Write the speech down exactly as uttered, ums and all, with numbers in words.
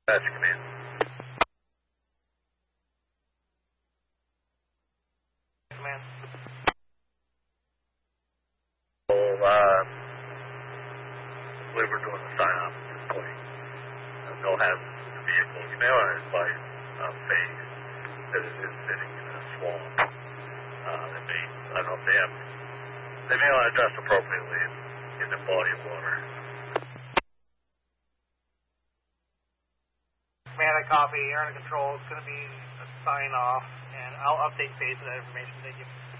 That's command. Command. So, uh, we were doing the sign-off at this point. Uh, they'll have the vehicles. You may want to advise uh, phase that it is sitting in a swamp. Uh, they may, I don't know if they have, they may want to adjust appropriately in, in the body of water. Command, I copy. Air under control. It's going to be a sign-off, and I'll update phase with that information. Thank you.